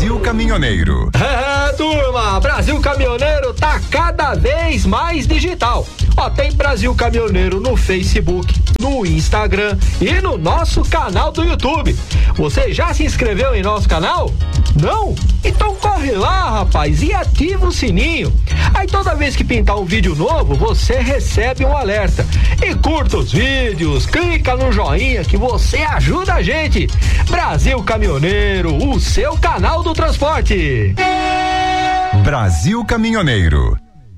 Brasil Caminhoneiro. Turma, Brasil Caminhoneiro tá cada vez mais digital. Ó, tem Brasil Caminhoneiro no Facebook, no Instagram e no nosso canal do YouTube. Você já se inscreveu em nosso canal? Não? Então corre lá, rapaz, e ativa o sininho. Aí toda vez que pintar um vídeo novo, você recebe um alerta. E curta os vídeos, clica no joinha que você ajuda a gente. Brasil Caminhoneiro, o seu canal do transporte. Brasil Caminhoneiro.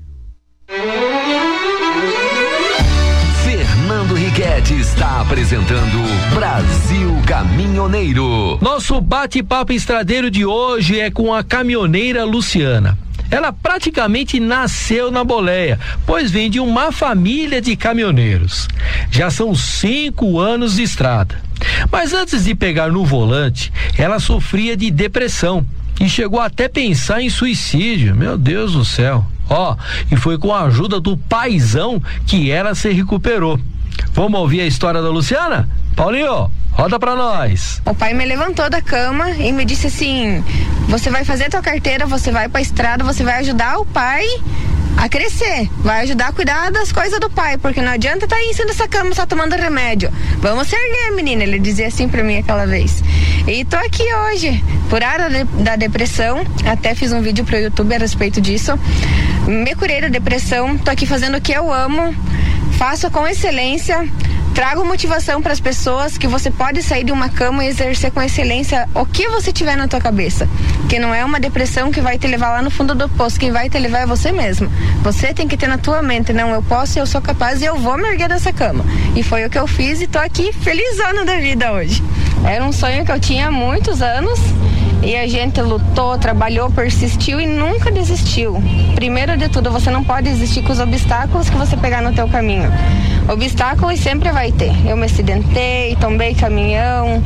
Fernando Riquetti está apresentando Brasil Caminhoneiro. Nosso bate-papo estradeiro de hoje é com a caminhoneira Luciana. Ela praticamente nasceu na boleia, pois vem de uma família de caminhoneiros. Já são 5 anos de estrada. Mas antes de pegar no volante, ela sofria de depressão e chegou até pensar em suicídio. Meu Deus do céu. E foi com a ajuda do paizão que ela se recuperou. Vamos ouvir a história da Luciana? Paulinho, roda pra nós. O pai me levantou da cama e me disse assim: você vai fazer tua carteira, você vai pra estrada, você vai ajudar o pai a crescer, vai ajudar a cuidar das coisas do pai, porque não adianta estar em cima dessa cama só tomando remédio. Vamos se erguer, menina, ele dizia assim pra mim aquela vez. E tô aqui hoje, curada da depressão, até fiz um vídeo pro YouTube a respeito disso. Me curei da depressão, tô aqui fazendo o que eu amo, faço com excelência. Trago motivação para as pessoas que você pode sair de uma cama e exercer com excelência o que você tiver na tua cabeça. Que não é uma depressão que vai te levar lá no fundo do poço, quem vai te levar é você mesmo. Você tem que ter na tua mente, não, eu posso, eu sou capaz e eu vou me erguer dessa cama. E foi o que eu fiz e tô aqui felizona da vida hoje. Era um sonho que eu tinha há muitos anos e a gente lutou, trabalhou, persistiu e nunca desistiu. Primeiro de tudo, você não pode desistir com os obstáculos que você pegar no teu caminho. Obstáculos sempre vai ter. Eu me acidentei, tombei caminhão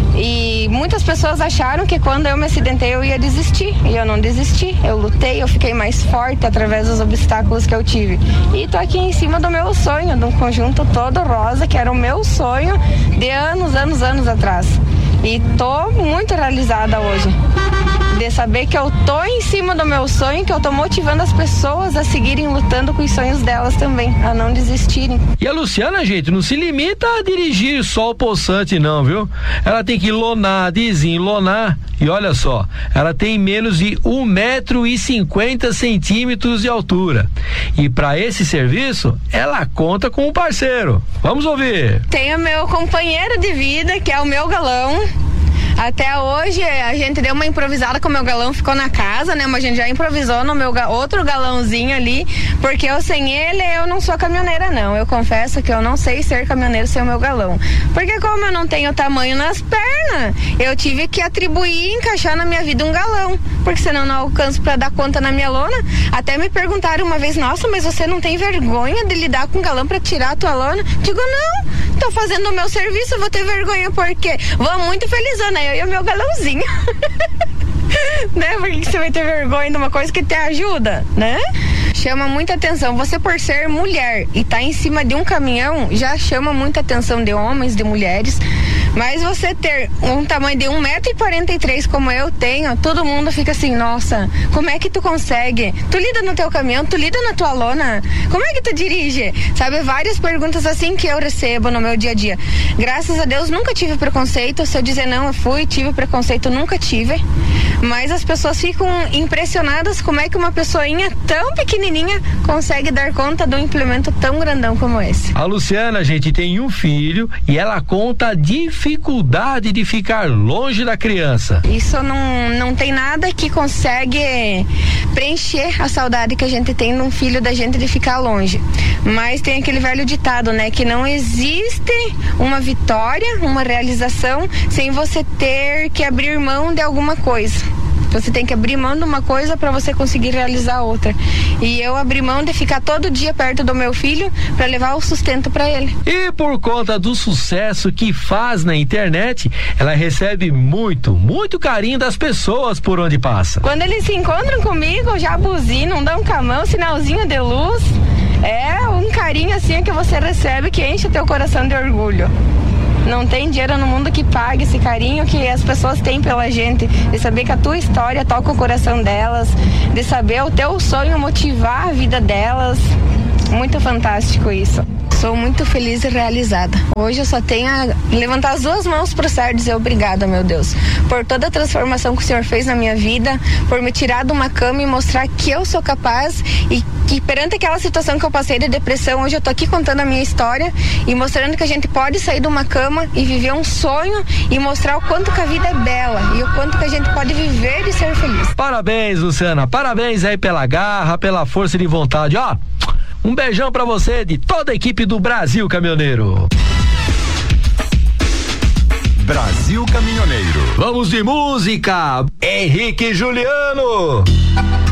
e muitas pessoas acharam que quando eu me acidentei eu ia desistir. E eu não desisti, eu lutei, eu fiquei mais forte através dos obstáculos que eu tive. E tô aqui em cima do meu sonho, de um conjunto todo rosa, que era o meu sonho de anos atrás. E tô muito realizada hoje de saber que eu tô em cima do meu sonho, que eu tô motivando as pessoas a seguirem lutando com os sonhos delas também, a não desistirem. E a Luciana, gente, não se limita a dirigir só o poçante não, viu? Ela tem que lonar, desenlonar, e olha só, ela tem menos de 1,50 m de altura. E para esse serviço, ela conta com um parceiro. Vamos ouvir. Tenho meu companheiro de vida, que é o meu galão. Até hoje a gente deu uma improvisada com o meu galão, ficou na casa, né? Mas a gente já improvisou no meu outro galãozinho ali, porque eu sem ele eu não sou caminhoneira não. Eu confesso que eu não sei ser caminhoneiro sem o meu galão. Porque como eu não tenho tamanho nas pernas, eu tive que atribuir e encaixar na minha vida um galão, porque senão não alcanço pra dar conta na minha lona. Até me perguntaram uma vez: nossa, mas você não tem vergonha de lidar com galão pra tirar a tua lona? Digo, não, tô fazendo o meu serviço, eu vou ter vergonha porque vou muito felizona, eu e o meu galãozinho. Né? Por que você vai ter vergonha de uma coisa que te ajuda, né? Chama muita atenção. Você, por ser mulher e tá em cima de um caminhão, já chama muita atenção de homens, de mulheres. Mas você ter um tamanho de 1,43 m como eu tenho, todo mundo fica assim: nossa, como é que tu consegue? Tu lida no teu caminhão, tu lida na tua lona? Como é que tu dirige? Sabe, várias perguntas assim que eu recebo no meu dia a dia. Graças a Deus nunca tive preconceito. Se eu dizer não, eu tive preconceito, nunca tive. Mas as pessoas ficam impressionadas como é que uma pessoinha tão pequenininha consegue dar conta de um implemento tão grandão como esse. A Luciana, gente, tem um filho e ela conta a dificuldade de ficar longe da criança. Isso não tem nada que consegue preencher a saudade que a gente tem num filho da gente de ficar longe. Mas tem aquele velho ditado, né? Que não existe uma vitória, uma realização sem você ter que abrir mão de alguma coisa. Você tem que abrir mão de uma coisa para você conseguir realizar outra. E eu abri mão de ficar todo dia perto do meu filho para levar o sustento para ele. E por conta do sucesso que faz na internet, ela recebe muito carinho das pessoas por onde passa. Quando eles se encontram comigo, já buzinam, dão com a mão, sinalzinho de luz. É um carinho assim que você recebe que enche teu coração de orgulho. Não tem dinheiro no mundo que pague esse carinho que as pessoas têm pela gente, de saber que a tua história toca o coração delas, de saber o teu sonho motivar a vida delas. Muito fantástico isso. Sou muito feliz e realizada. Hoje eu só tenho a levantar as duas mãos pro céu e dizer obrigada, meu Deus, por toda a transformação que o Senhor fez na minha vida, por me tirar de uma cama e mostrar que eu sou capaz e que perante aquela situação que eu passei de depressão, hoje eu tô aqui contando a minha história e mostrando que a gente pode sair de uma cama e viver um sonho e mostrar o quanto que a vida é bela e o quanto que a gente pode viver e ser feliz. Parabéns, Luciana. Parabéns aí pela garra, pela força de vontade. Ó, um beijão pra você de toda a equipe do Brasil Caminhoneiro. Brasil Caminhoneiro. Vamos de música. Henrique e Juliano.